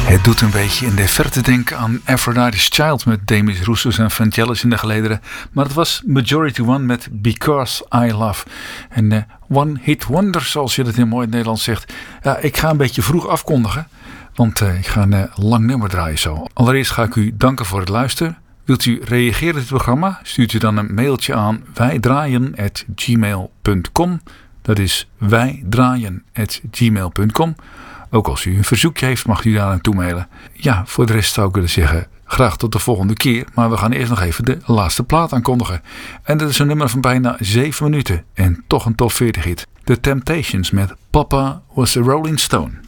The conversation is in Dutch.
Het doet een beetje in de verte denken aan Aphrodite's Child met Demis Roussos en Vangelis in de gelederen. Maar het was Majority One met Because I Love. En One Hit Wonder, zoals je dat in mooi Nederlands zegt. Ja, ik ga een beetje vroeg afkondigen, want ik ga een lang nummer draaien zo. Allereerst ga ik u danken voor het luisteren. Wilt u reageren op het programma? Stuurt u dan een mailtje aan wijdraaien@gmail.com. Dat is wijdraaien@gmail.com. Ook als u een verzoekje heeft, mag u daar aan toe mailen. Ja, voor de rest zou ik willen zeggen, graag tot de volgende keer. Maar we gaan eerst nog even de laatste plaat aankondigen. En dat is een nummer van bijna 7 minuten. En toch een top 40 hit. The Temptations met Papa Was a Rolling Stone.